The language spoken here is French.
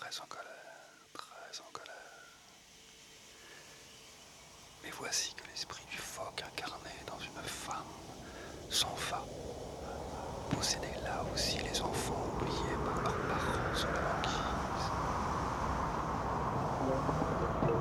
très en colère, très en colère. Mais voici que l'esprit du phoque incarné dans une femme